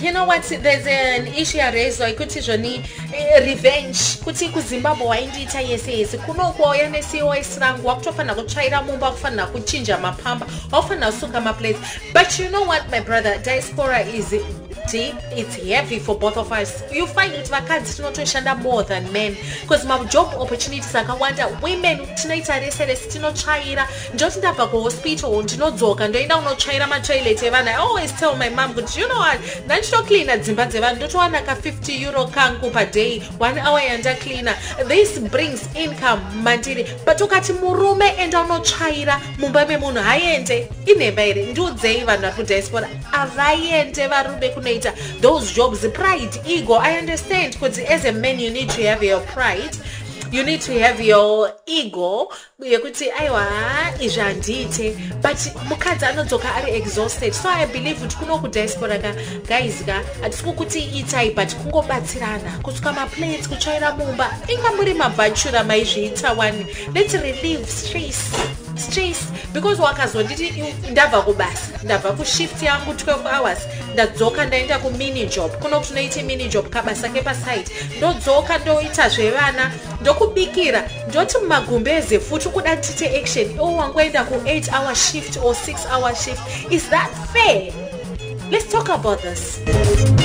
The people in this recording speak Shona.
you know what, there's an issue raised kuti zvoni revenge kuti kuZimbabwe waindiita yese kunokuauya neCOS rangu wakutofanira kutsvaira mumba wakufanira kuchinja mapamba wakufanira kusuka maplates. But you know what, my brother, diaspora is deep, it's heavy for both of us. You find it vakadzi tinotoshanda more than men because my job opportunities akawanda. Women tinoita rese tinotsvaira, ndoti ndabva kuhospital ndinodzoka ndoenda kunotsvaira matoilet evana. I always tell my mom kuti you know what, ndanditocleana dzimba dzevanhu ndotowana ka 50 euro kangu per day, 1 hour yandacleana. This brings income mandiri. But ukati murume enda unotsvaira mumba memunhu haende inemba here. Ndiudzei vanhu vari kudiaspora havaende varume kunoita those jobs. Pride, ego, I understand because as a man you need to have your pride, you need to have your ego yekuti aiwa izvi handite, but mukadzi anodzoka ari exhausted. So I believe kuti kuno kudiaspora guys hatisi kukuti itai but kungobatsirana kusuka maplates, kutsvaira mumba, inga muri mabhachura maizviita wani. Let's relieve stress because wakazonditi ndabva kubasa, ndabva kushift yangu 12 hours, ndadzoka ndaenda kumini job. Kuno kunoita mini job kabasa kepasite, ndodzoka ndoita zvevana, ndokubikira, ndoti mumagumbeze futi kuda tite action. Wangoenda ku 8 hour shift or 6 hour shift. Is that fair? Let's talk about this.